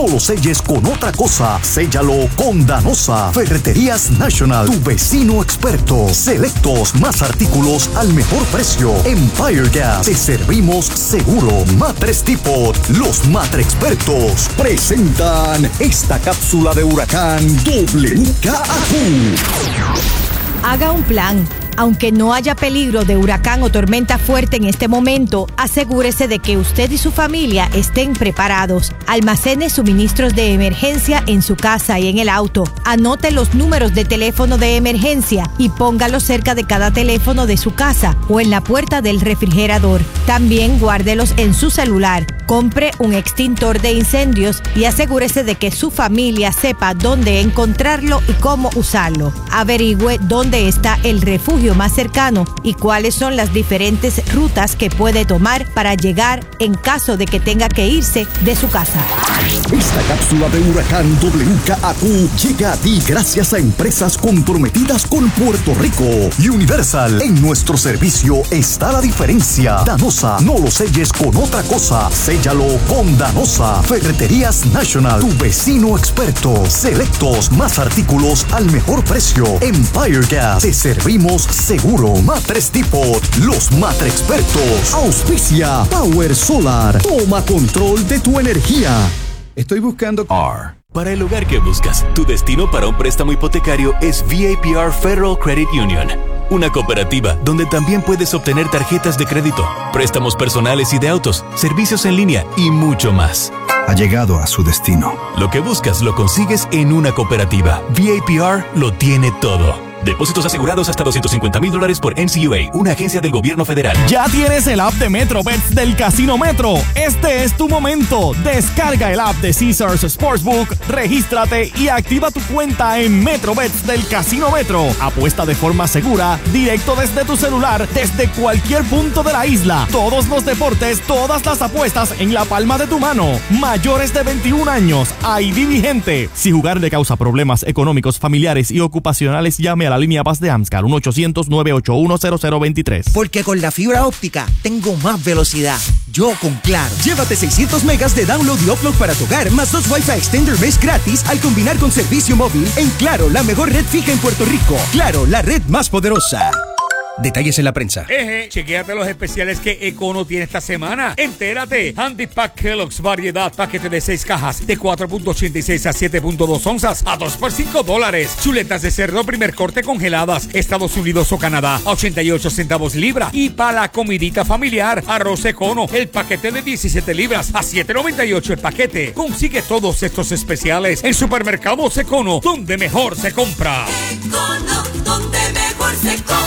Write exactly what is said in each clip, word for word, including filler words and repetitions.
No lo selles con otra cosa, séllalo con Danosa. Ferreterías National, tu vecino experto. Selectos, más artículos al mejor precio. Empire Gas, te servimos seguro. Matres Tipot, los matre expertos presentan esta cápsula de huracán W K A Q. Haga un plan. Aunque no haya peligro de huracán o tormenta fuerte en este momento, asegúrese de que usted y su familia estén preparados. Almacene suministros de emergencia en su casa y en el auto. Anote los números de teléfono de emergencia y póngalos cerca de cada teléfono de su casa o en la puerta del refrigerador. También guárdelos en su celular. Compre un extintor de incendios y asegúrese de que su familia sepa dónde encontrarlo y cómo usarlo. Averigüe dónde está el refugio más cercano y cuáles son las diferentes rutas que puede tomar para llegar en caso de que tenga que irse de su casa. Esta cápsula de huracán W K A Q llega a ti gracias a empresas comprometidas con Puerto Rico. Universal, en nuestro servicio está la diferencia. Danosa, no lo selles con otra cosa, séllalo con Danosa. Ferreterías National, tu vecino experto. Selectos, más artículos al mejor precio. Empire Gas, te servimos seguro. Matres Tipot, los matre expertos. Auspicia Power Solar, toma control de tu energía. Estoy buscando R. Para el hogar que buscas, tu destino para un préstamo hipotecario es V A P R Federal Credit Union, una cooperativa donde también puedes obtener tarjetas de crédito, préstamos personales y de autos, servicios en línea y mucho más. Ha llegado a su destino. Lo que buscas lo consigues en una cooperativa. V A P R lo tiene todo. Depósitos asegurados hasta doscientos cincuenta mil dólares por N C U A, una agencia del gobierno federal. Ya tienes el app de MetroBets del Casino Metro. Este es tu momento. Descarga el app de Caesars Sportsbook, regístrate y activa tu cuenta en MetroBets del Casino Metro. Apuesta de forma segura, directo desde tu celular, desde cualquier punto de la isla. Todos los deportes, todas las apuestas en la palma de tu mano. Mayores de veintiún años, I D vigente. Si jugar le causa problemas económicos, familiares y ocupacionales, llame a la línea Paz de AMSCAR, uno ochocientos, nueve ocho uno, cero cero dos tres. Porque con la fibra óptica tengo más velocidad. Yo con Claro. Llévate seiscientos megas de download y upload para tu hogar, más dos Wi-Fi Extender Mesh gratis al combinar con servicio móvil en Claro, la mejor red fija en Puerto Rico. Claro, la red más poderosa. Detalles en la prensa. Eje, chequéate los especiales que Econo tiene esta semana. Entérate. Handy Pack Kellogg's variedad, paquete de seis cajas de cuatro punto ochenta y seis a siete punto dos onzas a dos por cinco dólares. Chuletas de cerdo primer corte congeladas, Estados Unidos o Canadá, a ochenta y ocho centavos libra. Y para la comidita familiar, arroz Econo, el paquete de diecisiete libras a siete noventa y ocho el paquete. Consigue todos estos especiales en Supermercados Econo, donde mejor se compra. Econo, donde mejor se compra.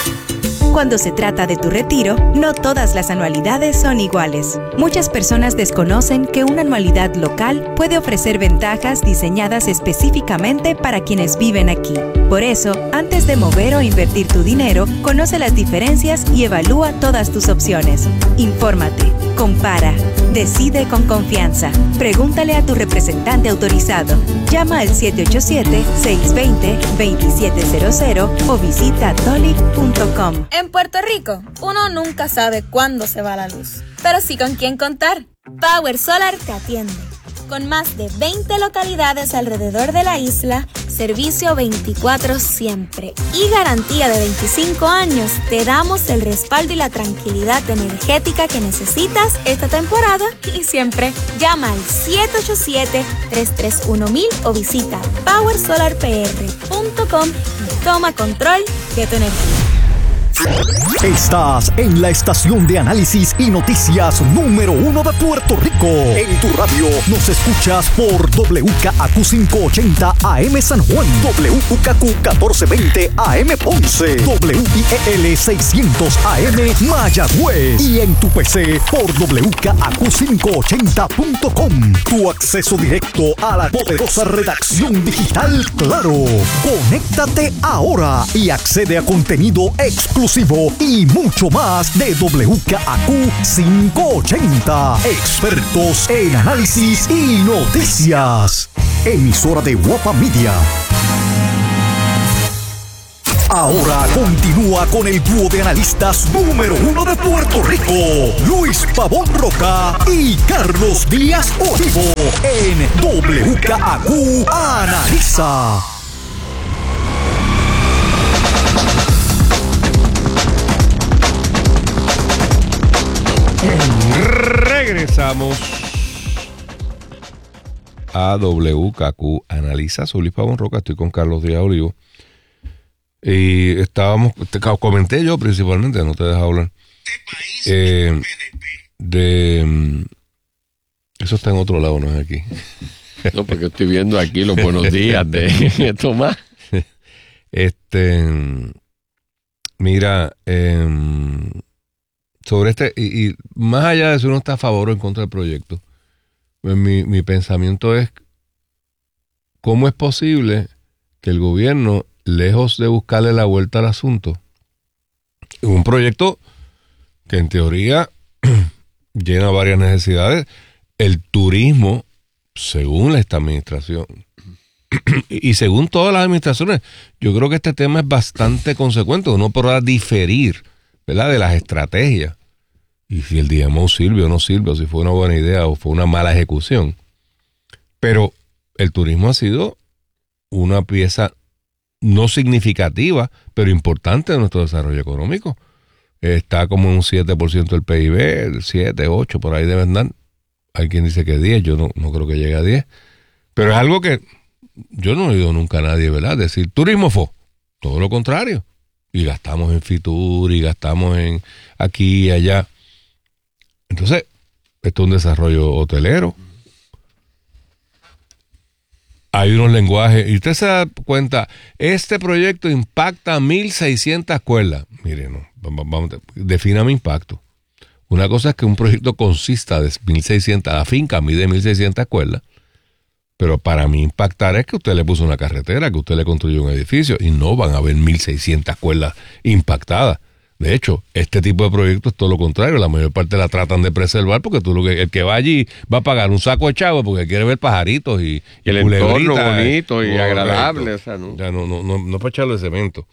Cuando se trata de tu retiro, no todas las anualidades son iguales. Muchas personas desconocen que una anualidad local puede ofrecer ventajas diseñadas específicamente para quienes viven aquí. Por eso, antes de mover o invertir tu dinero, conoce las diferencias y evalúa todas tus opciones. Infórmate, compara, decide con confianza. Pregúntale a tu representante autorizado. Llama al siete ocho siete, seis dos cero, dos siete cero cero o visita dolic punto com. En Puerto Rico, uno nunca sabe cuándo se va la luz, pero sí con quién contar. Power Solar te atiende. Con más de veinte localidades alrededor de la isla, servicio veinticuatro siempre y garantía de veinticinco años, te damos el respaldo y la tranquilidad energética que necesitas esta temporada y siempre. Llama al siete ocho siete, tres tres uno mil o visita power solar p r punto com y toma control de tu energía. Estás en la estación de análisis y noticias número uno de Puerto Rico. En tu radio nos escuchas por W K A Q quinientos ochenta A M San Juan, W K Q catorce veinte A M Ponce, W I E L seiscientos A M Mayagüez y en tu P C por W K A Q quinientos ochenta punto com. Tu acceso directo a la poderosa redacción digital Claro. Conéctate ahora y accede a contenido exclusivo y mucho más de W K A Q quinientos ochenta. Expertos en análisis y noticias. Emisora de Guapa Media. Ahora continúa con el dúo de analistas número uno de Puerto Rico, Luis Pavón Roca y Carlos Díaz Olivo, en W K A Q Analiza. Regresamos a W K Q Analiza. Soy Luis Pavón Roca, estoy con Carlos Díaz Olivo. Y estábamos, te comenté yo principalmente, no te dejo hablar, eh, de, eso está en otro lado, no es aquí. No, porque estoy viendo aquí los buenos días de Tomás. Este, mira, eh, sobre este, y, y más allá de si uno está a favor o en contra del proyecto, pues mi, mi pensamiento es cómo es posible que el gobierno, lejos de buscarle la vuelta al asunto, un proyecto que en teoría llena varias necesidades, el turismo, según esta administración y según todas las administraciones, yo creo que este tema es bastante consecuente. Uno podrá diferir, ¿verdad?, de las estrategias y si el D M O sirve o no sirve, o si fue una buena idea o fue una mala ejecución, pero el turismo ha sido una pieza no significativa, pero importante de nuestro desarrollo económico. Está como en un siete por ciento del P I B, siete, ocho, por ahí debe andar. Hay quien dice que diez, yo no, no creo que llegue a diez. Pero es algo que yo no he oído nunca a nadie, ¿verdad?, decir, turismo fue. Todo lo contrario. Y gastamos en Fitur, y gastamos en aquí y allá. Entonces, esto es un desarrollo hotelero. Hay unos lenguajes, y usted se da cuenta, este proyecto impacta a mil seiscientas escuelas. Mire, no, vamos, vamos, defina mi impacto. Una cosa es que un proyecto consista de mil seiscientas, la finca mide mil seiscientas escuelas, pero para mí impactar es que usted le puso una carretera, que usted le construyó un edificio, y no van a haber mil seiscientas escuelas impactadas. De hecho, este tipo de proyectos es todo lo contrario. La mayor parte la tratan de preservar porque tú lo que, el que va allí va a pagar un saco de chavo porque quiere ver pajaritos y, y el entorno bonito y, y agradable. O sea, ¿no? Ya no, no, no, no para echarle de cemento.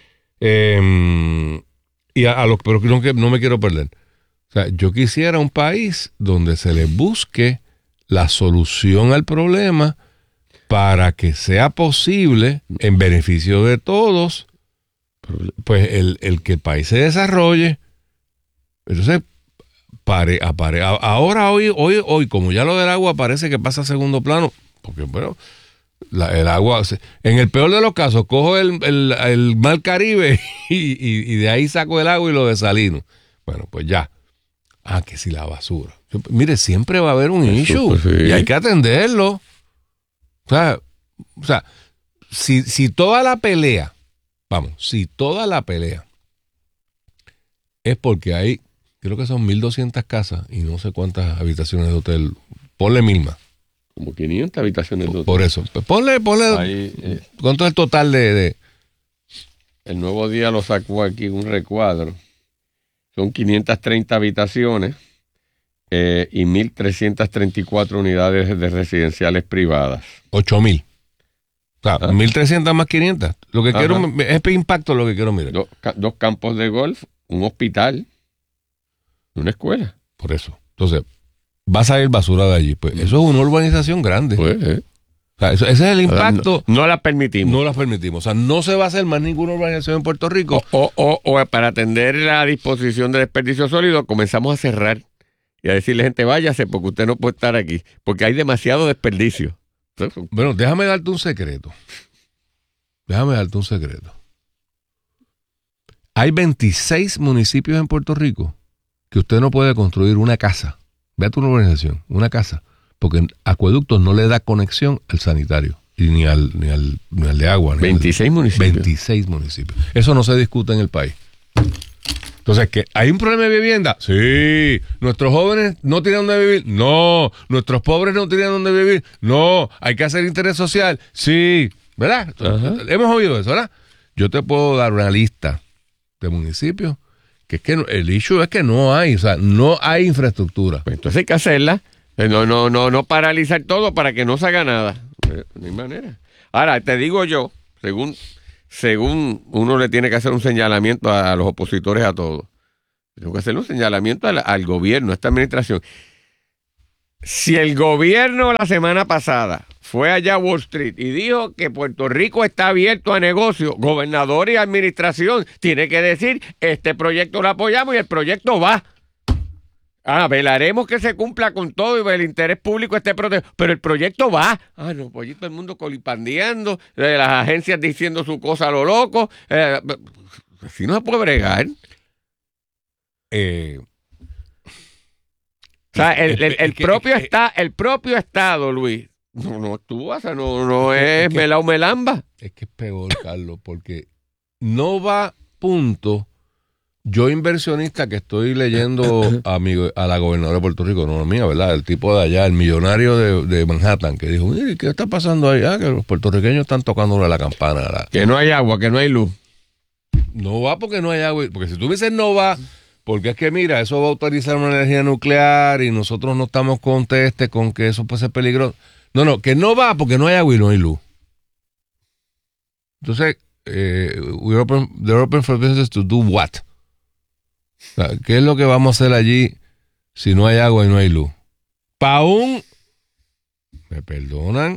Eh, y a, a los, pero no, no me quiero perder. O sea, yo quisiera un país donde se le busque la solución al problema para que sea posible, en beneficio de todos, pues el, el que el país se desarrolle. Entonces, pare, apare, ahora hoy, hoy, hoy, como ya lo del agua parece que pasa a segundo plano, porque bueno, la, el agua, en el peor de los casos, cojo el, el, el mar Caribe y, y, y de ahí saco el agua y lo desalino. Bueno, pues ya. Ah, que si la basura. Mire, siempre va a haber un issue, pues sí, y hay que atenderlo. O sea, o sea si, si toda la pelea Vamos, si toda la pelea es porque hay, creo que son mil doscientas casas y no sé cuántas habitaciones de hotel, ponle mil más. Como quinientas habitaciones de hotel. Por eso, ponle, ponle, Ahí, eh, ¿cuánto es el total de, de...? El Nuevo Día lo sacó aquí un recuadro. Son quinientas treinta habitaciones eh, y mil trescientas treinta y cuatro unidades de residenciales privadas. ocho mil. O sea, ah. mil trescientas más quinientas. Lo que Ajá. quiero es impacto lo que quiero mirar. Dos, dos campos de golf, un hospital, una escuela. Por eso. Entonces, va a salir basura de allí. Pues eso es una urbanización grande. Pues, eh. O sea, eso, ese es el impacto. No, no la permitimos. No la permitimos. O sea, no se va a hacer más ninguna urbanización en Puerto Rico. O, o, o, o para atender la disposición de desperdicio sólido, comenzamos a cerrar y a decirle, gente, váyase porque usted no puede estar aquí. Porque hay demasiado desperdicio. Bueno, déjame darte un secreto. Déjame darte un secreto. Hay veintiséis municipios en Puerto Rico que usted no puede construir una casa. Vea tu urbanización, una casa. Porque Acueductos no le da conexión al sanitario. Y ni al, ni al, ni al de agua. Ni veintiséis al, municipios. veintiséis municipios. Eso no se discute en el país. Entonces, ¿qué? ¿Hay un problema de vivienda? Sí. ¿Nuestros jóvenes no tienen dónde vivir? No. ¿Nuestros pobres no tienen dónde vivir? No. ¿Hay que hacer interés social? Sí. ¿Verdad? Ajá. Hemos oído eso, ¿verdad? Yo te puedo dar una lista de municipios que es que el issue es que no hay, o sea, no hay infraestructura. Pues entonces hay que hacerla. No, no, no, no paralizar todo para que no se haga nada. No hay manera. Ahora, te digo yo, según según uno le tiene que hacer un señalamiento a, a los opositores a todos. Tengo que hacer un señalamiento al, al gobierno, a esta administración. Si el gobierno la semana pasada fue allá a Wall Street y dijo que Puerto Rico está abierto a negocio, gobernador y administración tiene que decir, este proyecto lo apoyamos y el proyecto va. Ah, velaremos que se cumpla con todo y el interés público esté protegido, pero el proyecto va. Ah, no, pues allí todo el mundo colipandeando, eh, las agencias diciendo su cosa a lo loco. Eh, así no se puede bregar. Eh... O sea, el, el, el, propio está, el propio Estado, Luis, no, no actúa, o sea, no, no es, es melao melamba. Es que es peor, Carlos, porque no va punto. Yo, inversionista que estoy leyendo a, mi, a la gobernadora de Puerto Rico, no la mía, ¿verdad? El tipo de allá, el millonario de, de Manhattan, que dijo, mire, ¿qué está pasando ahí? Ah, que los puertorriqueños están tocándole la campana. La... Que no hay agua, que no hay luz. No va porque no hay agua, porque si tú dices no va... Porque es que, mira, eso va a autorizar una energía nuclear y nosotros no estamos contestes con que eso puede ser peligroso. No, no, que no va porque no hay agua y no hay luz. Entonces, eh, we're open, they're open for business to do what? O sea, ¿qué es lo que vamos a hacer allí si no hay agua y no hay luz? Para un, me perdonan,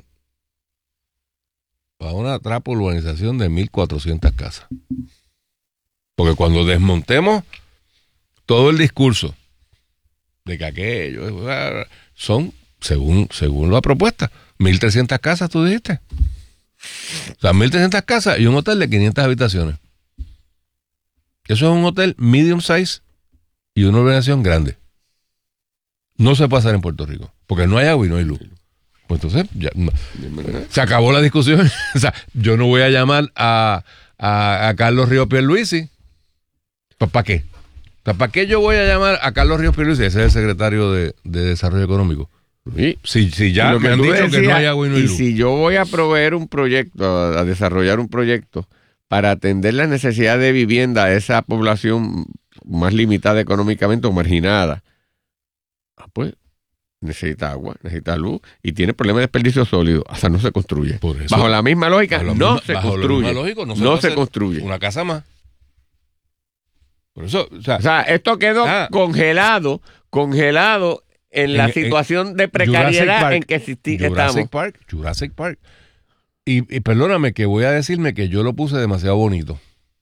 para una trapa urbanización de mil cuatrocientas casas. Porque cuando desmontemos todo el discurso de que aquello son, según, según la propuesta, mil trescientas casas, tú dijiste. O sea, mil trescientas casas y un hotel de quinientas habitaciones. Eso es un hotel medium size y una urbanización grande. No se puede hacer en Puerto Rico, porque no hay agua y no hay luz. Pues entonces, ya, se acabó la discusión. O sea, yo no voy a llamar a, a, a Carlos Ríos Pierluisi. ¿Para qué? ¿Para qué yo voy a llamar a Carlos Ríos Pierluisi? Ese es el secretario de, de Desarrollo Económico. Sí. Si, si ya me han dicho decías, que no hay agua y no hay luz. Y si yo voy a proveer un proyecto, a, a desarrollar un proyecto para atender la necesidad de vivienda de esa población más limitada económicamente o marginada, ah, pues necesita agua, necesita luz y tiene problemas de desperdicio sólido. Hasta no se construye. Por eso, bajo la misma lógica, no, misma, se construye, lógico, no se, no se construye. Una casa más. Por eso, o sea, o sea esto quedó ah, congelado, congelado en, en la situación en, de precariedad en que existí, Jurassic estamos. Park, Jurassic Park. Y, y perdóname que voy a decirme que yo lo puse demasiado bonito.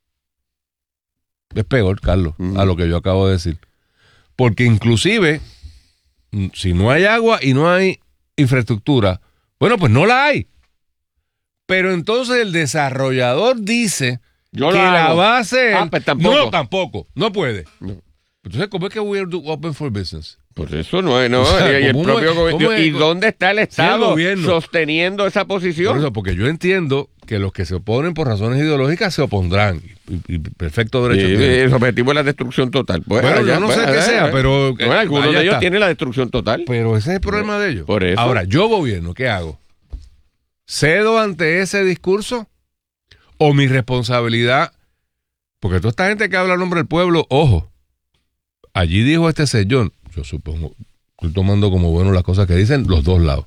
Es peor, Carlos, uh-huh. a lo que yo acabo de decir. Porque inclusive, si no hay agua y no hay infraestructura, bueno, pues no la hay. Pero entonces el desarrollador dice... Yo que la, la va a hacer. Ah, pues tampoco. No, tampoco. No puede. No. Entonces, ¿cómo es que we're open for business? Pues eso no es, no. O sea, y el propio gobierno. ¿Y dónde está el Estado sí, el sosteniendo esa posición? Por eso, porque yo entiendo que los que se oponen por razones ideológicas se opondrán. Y, y perfecto derecho. Sí, tienen. El objetivo es la destrucción total. Pues, bueno, allá, yo no pues, sé allá, qué sea, allá. pero. Bueno, algunos de ellos tienen la destrucción total. Pero ese es el problema de ellos. Por eso. Ahora, yo gobierno, ¿qué hago? ¿Cedo ante ese discurso? ¿O mi responsabilidad? Porque toda esta gente que habla en nombre del pueblo, ojo, allí dijo este señor, yo supongo, estoy tomando como bueno las cosas que dicen los dos lados,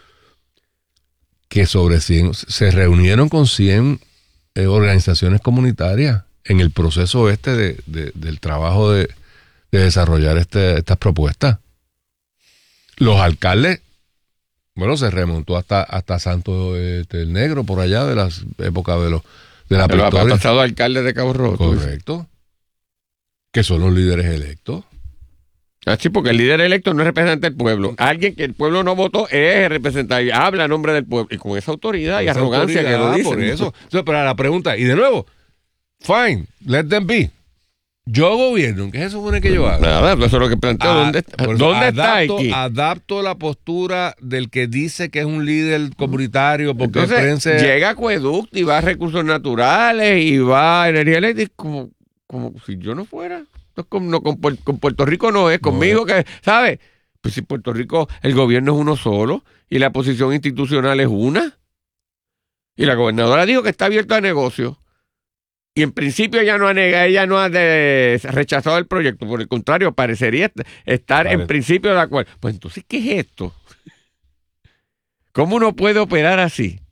que sobre cien, se reunieron con cien eh, organizaciones comunitarias en el proceso este de, de, del trabajo de, de desarrollar este, estas propuestas. Los alcaldes, bueno, se remontó hasta, hasta Santo este, el Negro, por allá de las épocas de los de la Pero ha pasado alcalde de Cabo Rojo. Correcto. Que son los líderes electos. Ah, sí, porque el líder electo no es representante del pueblo. Alguien que el pueblo no votó es el representante, habla a nombre del pueblo. Y con esa autoridad y esa arrogancia autoridad, que lo dicen. Por eso. Entonces, pero la pregunta, y de nuevo, fine, let them be. Yo gobierno, ¿qué se supone que yo hago? Nada, eso es lo que planteo. A, ¿Dónde, está, eso, ¿dónde adapto, está aquí? Adapto la postura del que dice que es un líder comunitario porque Entonces, prensa... llega acueducto y va a recursos naturales y va a energía eléctrica como, como si yo no fuera. No, con, no, con, con Puerto Rico no es, conmigo no es. que, ¿sabes? Pues si Puerto Rico, el gobierno es uno solo y la posición institucional es una. Y la gobernadora dijo que está abierto a negocios. Y en principio ella no ha negado, ella no ha de, rechazado el proyecto. Por el contrario, parecería estar vale. en principio de acuerdo. Pues entonces, ¿qué es esto? ¿Cómo uno puede operar así?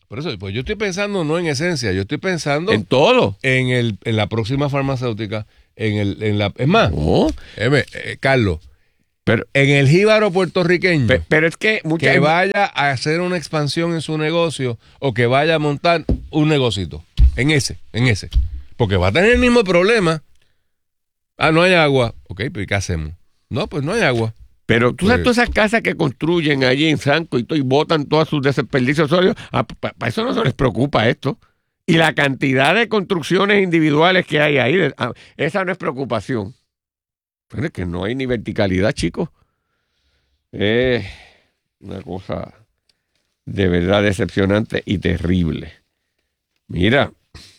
Por eso, pues yo estoy pensando no en esencia, yo estoy pensando en todo, en el en la próxima farmacéutica, en el en la es más, oh. eh, eh, Carlos, pero en el jíbaro puertorriqueño, pero, pero es que mucha que gente vaya a hacer una expansión en su negocio o que vaya a montar un negocito, en ese, en ese, porque va a tener el mismo problema. Ah, no hay agua, ok, pero ¿y qué hacemos? No, pues no hay agua. Pero tú sabes todas esas casas que construyen allí en Sanco y, todo, y botan todos sus desperdicios sólidos, ah, para pa eso no se les preocupa esto. Y la cantidad de construcciones individuales que hay ahí, ah, esa no es preocupación. Pero es que no hay ni verticalidad, chicos. Es una cosa de verdad decepcionante y terrible. Mira,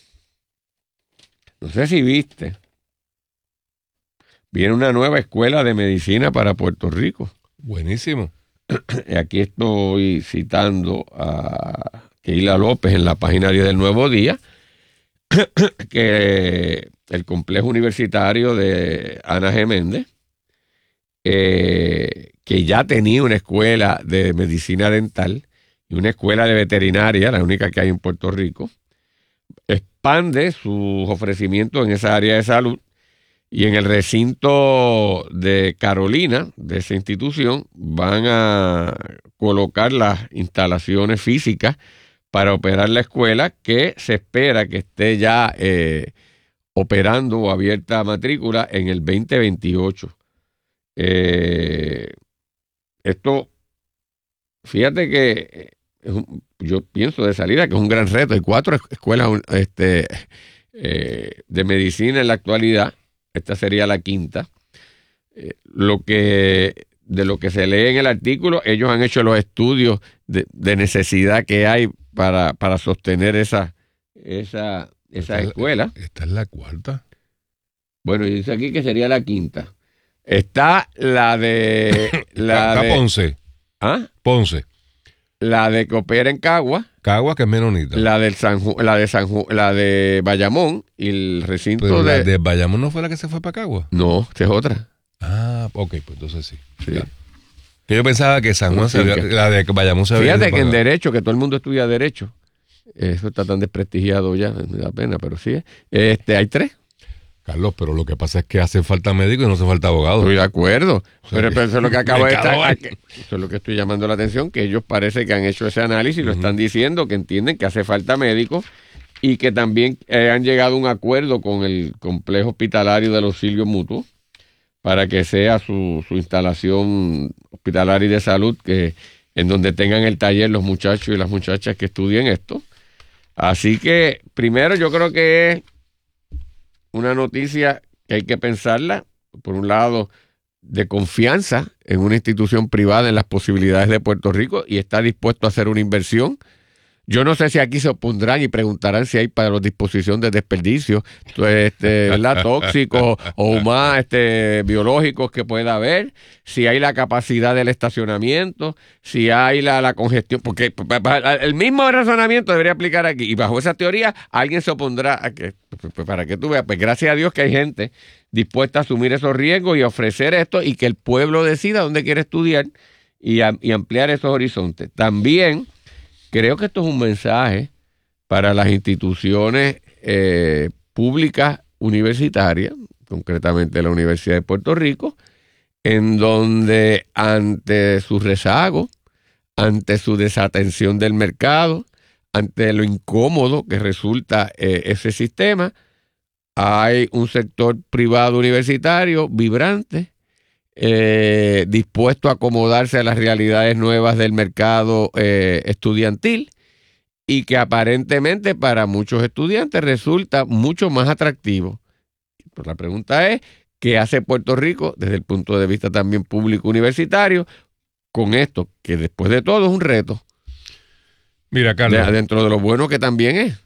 no sé si viste. Viene una nueva escuela de medicina para Puerto Rico. Buenísimo. Aquí estoy citando a Keila López en la página diez del Nuevo Día, que el complejo universitario de Ana G. Méndez, eh, que ya tenía una escuela de medicina dental y una escuela de veterinaria, la única que hay en Puerto Rico, expande sus ofrecimientos en esa área de salud. Y en el recinto de Carolina, de esa institución, van a colocar las instalaciones físicas para operar la escuela, que se espera que esté ya eh, operando o abierta a matrícula en el veinte veintiocho. Eh, esto, fíjate que es un, yo pienso de salida que es un gran reto. Hay cuatro escuelas este, eh, de medicina en la actualidad. Esta sería la quinta. Eh, lo que, de lo que se lee en el artículo, ellos han hecho los estudios de, de necesidad que hay para, para sostener esa, esa, esa escuela. Esta es la cuarta. Bueno, y dice aquí que sería la quinta. Está la de... la está de Ponce. ¿Ah? Ponce. La de que opera en Cagua. Cagua, que es menonita. La del San Ju, la de San Ju, la de Bayamón y el recinto Pero de... la de Bayamón no fue la que se fue para Cagua. No, esta es otra. Ah, ok, pues entonces sí. Sí. Ya. Que yo pensaba que San Juan, sí, se había, que, la de Bayamón se había... Fíjate que en derecho, que todo el mundo estudia derecho, eso está tan desprestigiado ya, me da pena, pero sí. Este, hay tres. Carlos, pero lo que pasa es que hace falta médico y no hace falta abogado. Estoy de acuerdo. O sea, pero, pero eso es lo que acabo de estar. Eso es lo que estoy llamando la atención, que ellos parece que han hecho ese análisis y uh-huh. lo están diciendo, que entienden que hace falta médico y que también eh, han llegado a un acuerdo con el complejo hospitalario del auxilio mutuo para que sea su, su instalación hospitalaria y de salud, que en donde tengan el taller los muchachos y las muchachas que estudien esto. Así que, primero, yo creo que es una noticia que hay que pensarla, por un lado, de confianza en una institución privada en las posibilidades de Puerto Rico y está dispuesto a hacer una inversión. Yo no sé si aquí se opondrán y preguntarán si hay para la disposición de desperdicios este, tóxicos o más este, biológicos que pueda haber, si hay la capacidad del estacionamiento, si hay la, la congestión, porque el mismo razonamiento debería aplicar aquí. Y bajo esa teoría, alguien se opondrá a que, para que tú veas, pues gracias a Dios que hay gente dispuesta a asumir esos riesgos y ofrecer esto y que el pueblo decida dónde quiere estudiar y, a, y ampliar esos horizontes. También creo que esto es un mensaje para las instituciones eh, públicas universitarias, concretamente la Universidad de Puerto Rico, en donde ante su rezago, ante su desatención del mercado, ante lo incómodo que resulta eh, ese sistema, hay un sector privado universitario vibrante, Eh, dispuesto a acomodarse a las realidades nuevas del mercado eh, estudiantil y que aparentemente para muchos estudiantes resulta mucho más atractivo. Pues la pregunta es, ¿qué hace Puerto Rico desde el punto de vista también público universitario con esto, que después de todo es un reto? Mira, Carlos, de, dentro de lo bueno que también es.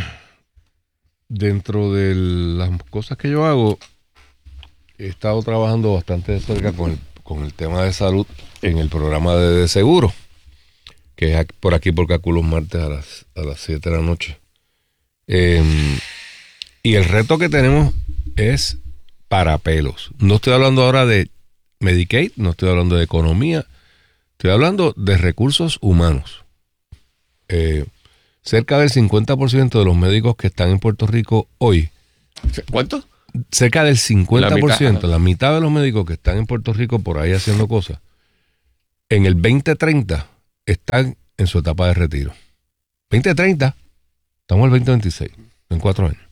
Dentro de las cosas que yo hago, he estado trabajando bastante de cerca con el, con el tema de salud en el programa de, de seguro, que es por aquí por Cacu los martes a las, a las siete de la noche. Eh, y el reto que tenemos es para pelos. No estoy hablando ahora de Medicaid, no estoy hablando de economía, estoy hablando de recursos humanos. Eh, cerca del cincuenta por ciento de los médicos que están en Puerto Rico hoy. ¿Cuánto? Cerca del cincuenta por ciento, la mitad, la mitad de los médicos que están en Puerto Rico por ahí haciendo cosas, en el veinte treinta están en su etapa de retiro. veinte treinta, estamos en el veinte veintiséis, en cuatro años.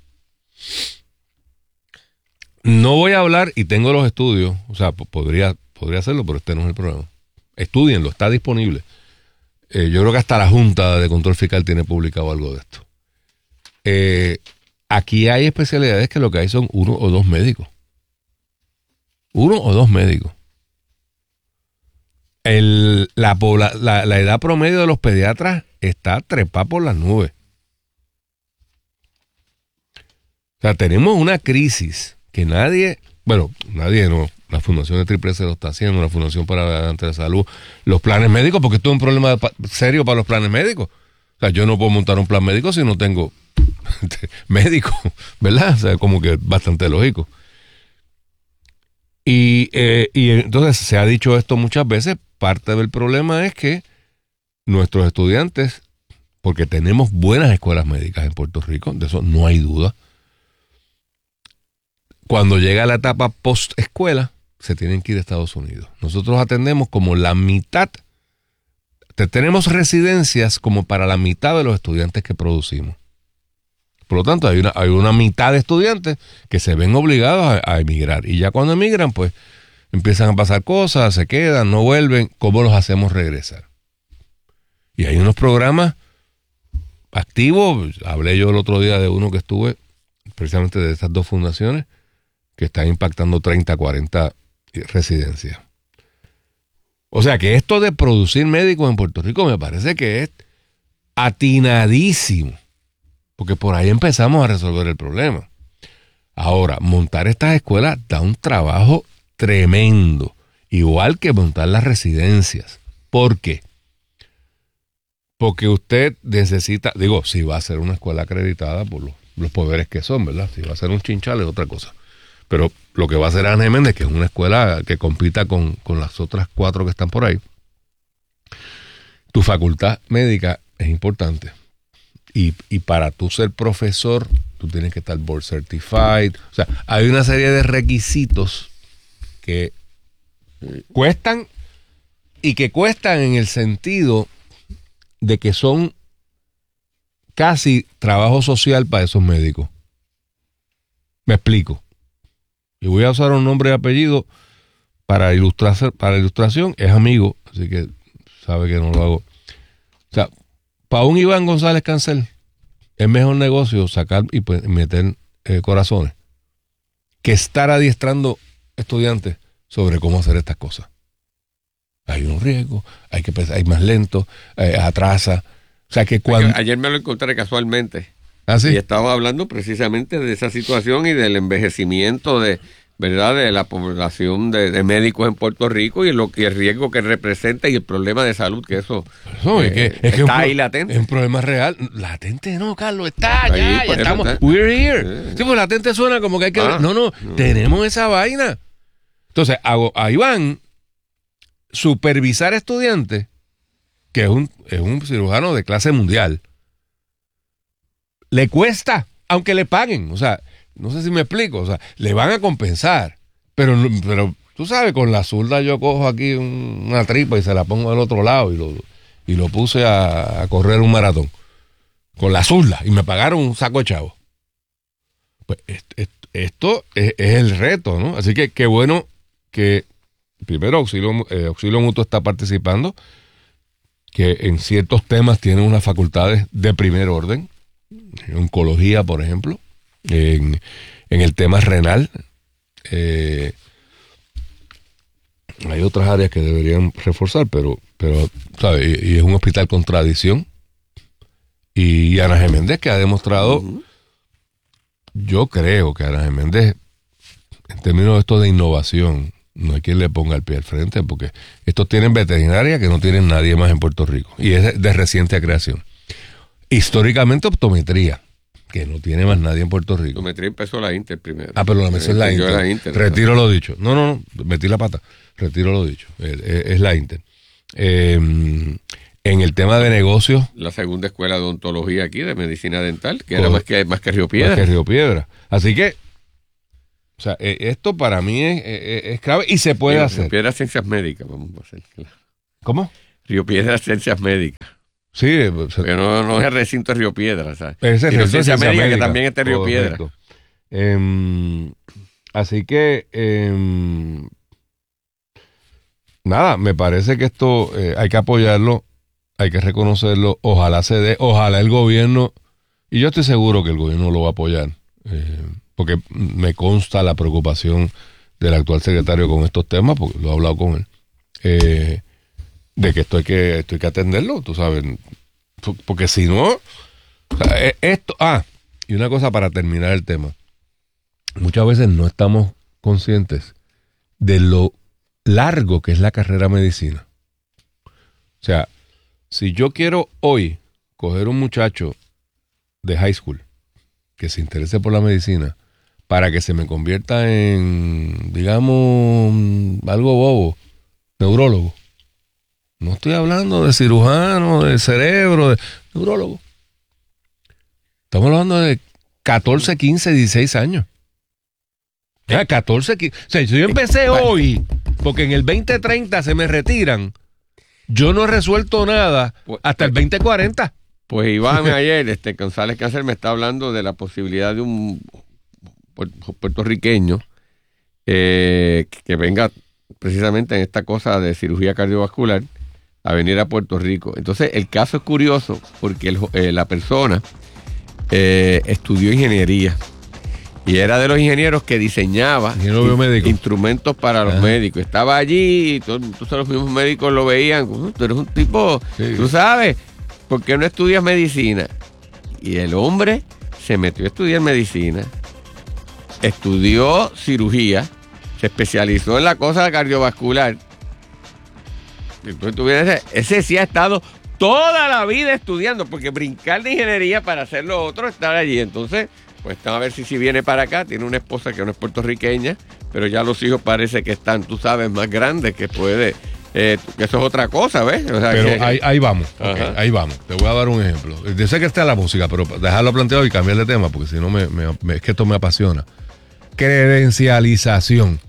No voy a hablar, y tengo los estudios, o sea, podría, podría hacerlo, pero este no es el problema. Estúdienlo, está disponible. Eh, yo creo que hasta la Junta de Control Fiscal tiene publicado algo de esto. Eh, aquí hay especialidades que lo que hay son uno o dos médicos. Uno o dos médicos. El, la, la, la edad promedio de los pediatras está trepada por las nubes. O sea, tenemos una crisis que nadie, bueno, nadie no, la Fundación de Triple S lo está haciendo, la Fundación para la Salud, los planes médicos, porque esto es un problema de, serio para los planes médicos. O sea, yo no puedo montar un plan médico si no tengo médico, ¿verdad? O sea, como que bastante lógico. Y, eh, y entonces se ha dicho esto muchas veces, parte del problema es que nuestros estudiantes, porque tenemos buenas escuelas médicas en Puerto Rico, de eso no hay duda, cuando llega la etapa post-escuela, se tienen que ir a Estados Unidos. Nosotros atendemos como la mitad, tenemos residencias como para la mitad de los estudiantes que producimos. Por lo tanto, hay una, hay una mitad de estudiantes que se ven obligados a, a emigrar. Y ya cuando emigran, pues empiezan a pasar cosas, se quedan, no vuelven. ¿Cómo los hacemos regresar? Y hay unos programas activos. Hablé yo el otro día de uno que estuve, precisamente de estas dos fundaciones, que están impactando treinta, cuarenta residencias. O sea que esto de producir médicos en Puerto Rico me parece que es atinadísimo, porque por ahí empezamos a resolver el problema. Ahora, montar estas escuelas da un trabajo tremendo, igual que montar las residencias. ¿Por qué? Porque usted necesita, digo, si va a ser una escuela acreditada por los, los poderes que son, ¿verdad? Si va a ser un chinchal es otra cosa. Pero lo que va a hacer Ana Geméndez, que es una escuela que compita con, con las otras cuatro que están por ahí, tu facultad médica es importante. Y, y para tú ser profesor, tú tienes que estar board certified. O sea, hay una serie de requisitos que cuestan y que cuestan en el sentido de que son casi trabajo social para esos médicos. Me explico. Y voy a usar un nombre y apellido para ilustrar, para ilustración. Es amigo, así que sabe que no lo hago. O sea, para un Iván González Cancel es mejor negocio sacar y pues, meter eh, corazones que estar adiestrando estudiantes sobre cómo hacer estas cosas. Hay un riesgo, hay que pensar, hay más lento, eh, atrasa. O sea que cuando... Ayer me lo encontré casualmente. ¿Ah, sí? Y estaba hablando precisamente de esa situación y del envejecimiento de, ¿verdad?, de la población de, de médicos en Puerto Rico y, lo, y el riesgo que representa y el problema de salud que eso, no, eh, es que, es está que un, ahí latente. Es un problema real. Latente no, Carlos, está Ahí, ya, ya estamos. Está. We're here. Sí. Sí, pues latente suena como que hay que... Ah, no, no, no, tenemos esa vaina. Entonces, a, a Iván supervisar estudiantes, que es un, es un cirujano de clase mundial, le cuesta, aunque le paguen. O sea, no sé si me explico. O sea, le van a compensar. Pero, pero tú sabes, con la zurda yo cojo aquí un, una tripa y se la pongo del otro lado y lo, y lo puse a, a correr un maratón. Con la zurda. Y me pagaron un saco de chavo. Pues esto, esto es, es el reto, ¿no? Así que qué bueno que primero Auxilio, eh, Auxilio Mutuo está participando, que en ciertos temas tiene unas facultades de primer orden. En oncología, por ejemplo, en, en el tema renal. Eh, hay otras áreas que deberían reforzar, pero, pero ¿sabes? Y, y es un hospital con tradición. Y Ana Geméndez, que ha demostrado, uh-huh. Yo creo que Ana Geméndez, en términos de esto de innovación, no hay quien le ponga el pie al frente, porque estos tienen veterinaria que no tienen nadie más en Puerto Rico, y es de reciente creación. Históricamente optometría, que no tiene más nadie en Puerto Rico. Optometría empezó la Inter primero. Ah, pero la empezó es la Inter. la Inter. Retiro ¿no? lo dicho. No, no, no, metí la pata. Retiro lo dicho. Es, es la Inter. Eh, en el tema de negocios. La segunda escuela de odontología aquí, de medicina dental, que era más que, más que Río Piedra. Más que Río Piedra. Así que, o sea, esto para mí es, es, es clave y se puede Río, hacer. Río Piedra Ciencias Médicas, vamos a hacer. Claro. ¿Cómo? Río Piedra Ciencias Médicas. Sí. Porque no, no es el recinto de Río Piedra, ¿sabes? Ese es el Ciencias Médicas, Médica, que también está en Río Piedra. Eh, así que, eh, nada, me parece que esto eh, hay que apoyarlo, hay que reconocerlo, ojalá se dé, ojalá el gobierno, y yo estoy seguro que el gobierno lo va a apoyar, eh, porque me consta la preocupación del actual secretario con estos temas, porque lo he hablado con él, eh, de que esto hay que, esto hay que atenderlo, tú sabes, porque si no, o sea, esto, ah, y una cosa para terminar el tema, muchas veces no estamos conscientes de lo largo que es la carrera de medicina. O sea, si yo quiero hoy coger un muchacho de high school que se interese por la medicina para que se me convierta en, digamos, algo bobo, neurólogo. No estoy hablando de cirujano, de cerebro, de neurólogo. Estamos hablando de catorce, quince, dieciséis años. Ya, catorce, quince. O sea, si yo empecé hoy, porque en el veinte treinta se me retiran, yo no he resuelto nada hasta el veinte cuarenta. Pues Iván ayer, este González Cáncer me está hablando de la posibilidad de un puertorriqueño eh, que venga precisamente en esta cosa de cirugía cardiovascular a venir a Puerto Rico. Entonces el caso es curioso porque el, eh, la persona eh, estudió ingeniería y era de los ingenieros que diseñaba in, instrumentos para los Ajá. médicos. Estaba allí y todos, todos los mismos médicos lo veían. Uh, tú eres un tipo, sí. tú sabes, ¿por qué no estudias medicina? Y el hombre se metió a estudiar medicina, estudió cirugía, se especializó en la cosa cardiovascular. Entonces tú vienes, ese sí ha estado toda la vida estudiando, porque brincar de ingeniería para hacer lo otro, estar allí. Entonces, pues a ver si, si viene para acá. Tiene una esposa que no es puertorriqueña, pero ya los hijos parece que están, tú sabes, más grandes, que puede, eh, que eso es otra cosa, ¿ves? O sea, pero que, ahí, ahí vamos, okay, ahí vamos. Te voy a dar un ejemplo. Yo sé que está la música, pero dejarlo planteado y cambiar de tema, porque si no, me, me, me, es que esto me apasiona. Credencialización.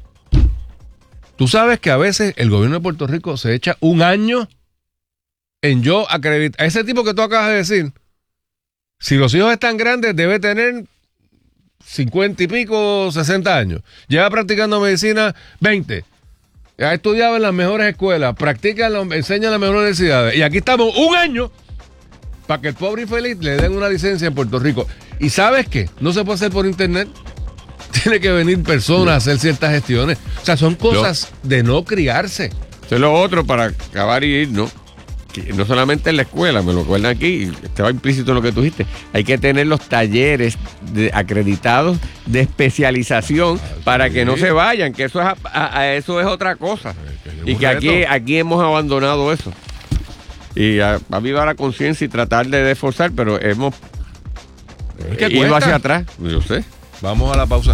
Tú sabes que a veces el gobierno de Puerto Rico se echa un año en yo acreditar. Ese tipo que tú acabas de decir, si los hijos están grandes, debe tener cincuenta y pico, sesenta años. Lleva practicando medicina veinte. Ha estudiado en las mejores escuelas, practica, enseña en las mejores universidades. Y aquí estamos un año para que el pobre infeliz le den una licencia en Puerto Rico. ¿Y sabes qué? No se puede hacer por internet. Tiene que venir personas a hacer ciertas gestiones. O sea, son cosas lo, de no criarse. Eso es lo otro para acabar y ir, ¿no? Que no solamente en la escuela, me lo acuerdan aquí, estaba implícito en lo que tú dijiste. Hay que tener los talleres de, acreditados de especialización ah, para sí. que no se vayan, que eso es, a, a, eso es otra cosa. Que y que aquí, aquí hemos abandonado eso. Y a, a viva la conciencia y tratar de esforzar, pero hemos ¿Qué ido cuesta? hacia atrás. Yo sé. Vamos a la pausa.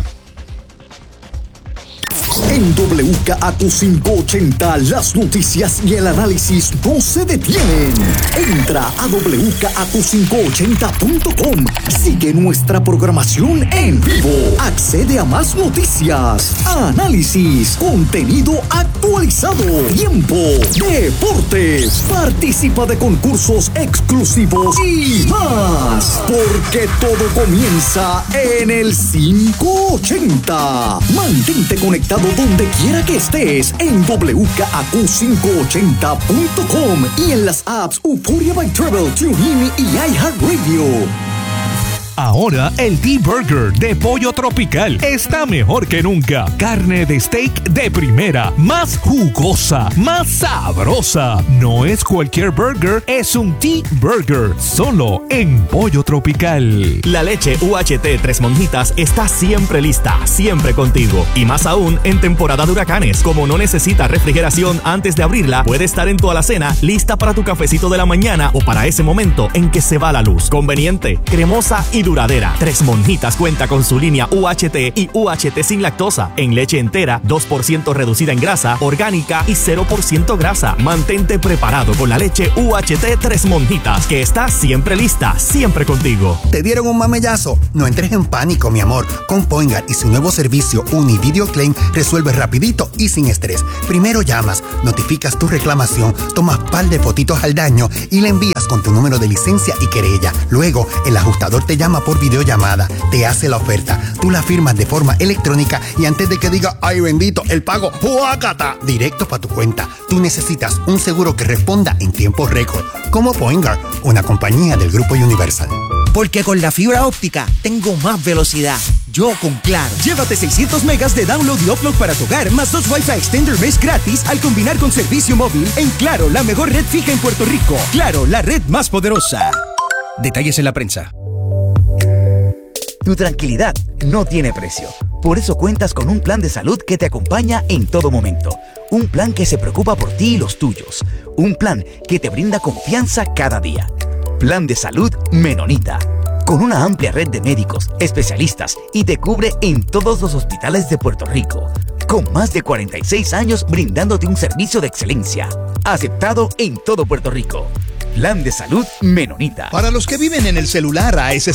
En W K A Q quinientos ochenta, las noticias y el análisis no se detienen. Entra a w k a q quinientos ochenta punto com. Sigue nuestra programación en vivo. Accede a más noticias, análisis, contenido actualizado, tiempo, deportes. Participa de concursos exclusivos y más. Porque todo comienza en el quinientos ochenta. Mantente conectado donde quiera que estés en w k a q quinientos ochenta punto com y en las apps Euphoria by Travel, TuneIn y iHeartRadio. Ahora el T-Burger de Pollo Tropical está mejor que nunca. Carne de steak de primera, más jugosa, más sabrosa. No es cualquier burger, es un T-Burger, solo en Pollo Tropical. La leche U H T Tres Monjitas está siempre lista, siempre contigo. Y más aún en temporada de huracanes. Como no necesita refrigeración antes de abrirla, puede estar en tu alacena lista para tu cafecito de la mañana o para ese momento en que se va la luz. Conveniente, cremosa y duradera. Tres Monjitas cuenta con su línea U H T y U H T sin lactosa, en leche entera, dos por ciento reducida en grasa, orgánica y cero por ciento grasa. Mantente preparado con la leche U H T Tres Monjitas, que está siempre lista, siempre contigo. ¿Te dieron un mamellazo? No entres en pánico, mi amor. Con Poingar y su nuevo servicio Univideo Claim resuelve rapidito y sin estrés. Primero llamas, notificas tu reclamación, tomas par de fotitos al daño y le envías con tu número de licencia y querella. Luego, el ajustador te llama por videollamada, te hace la oferta, tú la firmas de forma electrónica y antes de que diga, ay bendito, el pago, ¡juácata!, directo para tu cuenta. Tú necesitas un seguro que responda en tiempo récord, como Poingar, una compañía del Grupo Universal. Porque con la fibra óptica tengo más velocidad. Yo con Claro. Llévate seiscientos megas de download y upload para tu hogar, más dos Wi-Fi Extender Mesh gratis al combinar con servicio móvil en Claro, la mejor red fija en Puerto Rico. Claro, la red más poderosa. Detalles en la prensa. Tu tranquilidad no tiene precio. Por eso cuentas con un plan de salud que te acompaña en todo momento. Un plan que se preocupa por ti y los tuyos. Un plan que te brinda confianza cada día. Plan de Salud Menonita, con una amplia red de médicos, especialistas y te cubre en todos los hospitales de Puerto Rico, con más de cuarenta y seis años brindándote un servicio de excelencia, aceptado en todo Puerto Rico. Plan de Salud Menonita. Para los que viven en el celular A S